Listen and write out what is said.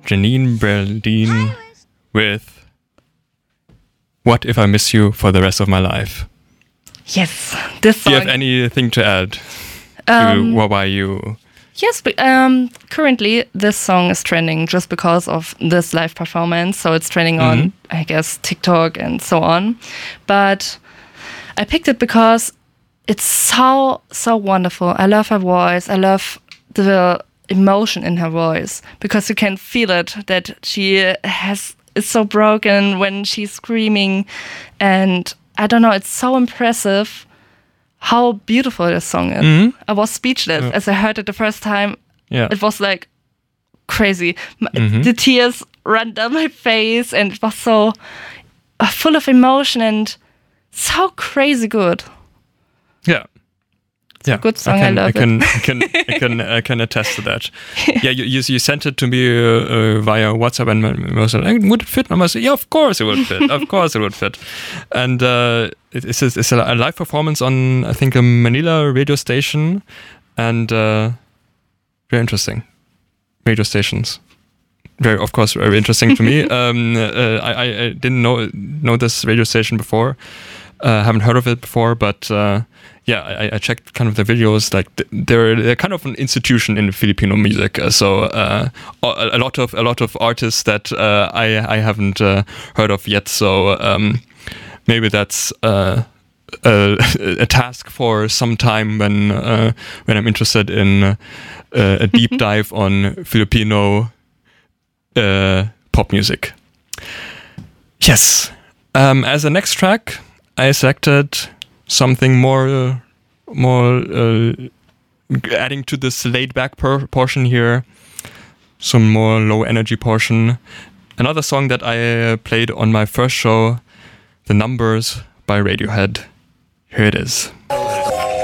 Janine Berlin with What If I Miss You for the Rest of My Life. Yes, this song. Do you have anything to add to why you... Yes, but currently this song is trending just because of this live performance. So it's trending on, I guess, TikTok and so on. But I picked it because it's so wonderful. I love her voice. I love the emotion in her voice because you can feel it that she is so broken when she's screaming. And I don't know, it's so impressive how beautiful this song is. I was speechless as I heard it the first time. Yeah. It was like crazy. The tears ran down my face and it was so full of emotion and so crazy good. Yeah. It's a good song. I love it. I can attest to that. Yeah, you sent it to me via WhatsApp, and I was like, would it fit? And I was like, yeah, of course it would fit. Of course it would fit. And it's a live performance on, I think, a Manila radio station, and very interesting. Radio stations, of course, very interesting to me. I didn't know this radio station before. Haven't heard of it before, but I checked kind of the videos. Like they're kind of an institution in Filipino music. So a lot of artists that I haven't heard of yet. So maybe that's a task for some time when I'm interested in a deep dive on Filipino pop music. Yes. As a next track, I selected something more adding to this laid-back portion here, some more low-energy portion. Another song that I played on my first show, The Numbers by Radiohead. Here it is.